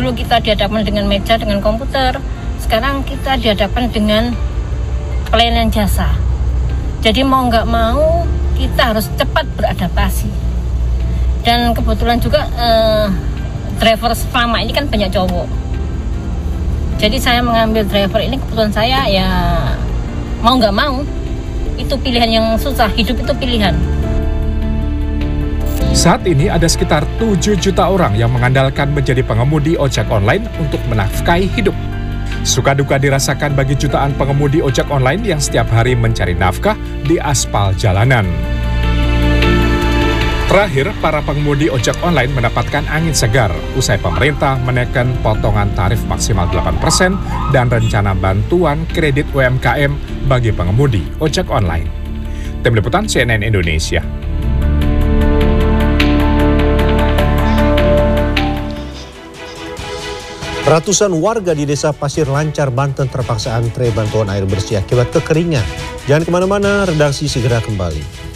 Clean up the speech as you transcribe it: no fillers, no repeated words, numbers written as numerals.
Dulu kita dihadapkan dengan meja, dengan komputer. Sekarang kita dihadapkan dengan pelayanan jasa. Jadi mau nggak mau kita harus cepat beradaptasi. Dan kebetulan juga driver selama ini kan banyak cowok. Jadi saya mengambil driver ini, kebetulan saya ya mau nggak mau. Itu pilihan yang susah, hidup itu pilihan. Saat ini ada sekitar 7 juta orang yang mengandalkan menjadi pengemudi ojek online untuk menafkahi hidup. Suka duka dirasakan bagi jutaan pengemudi ojek online yang setiap hari mencari nafkah di aspal jalanan. Terakhir, para pengemudi ojek online mendapatkan angin segar usai pemerintah menaikkan potongan tarif maksimal 8% dan rencana bantuan kredit UMKM bagi pengemudi ojek online. Tim Liputan CNN Indonesia. Ratusan warga di Desa Pasir Lancar, Banten terpaksa antre bantuan air bersih akibat kekeringan. Jangan kemana-mana, redaksi segera kembali.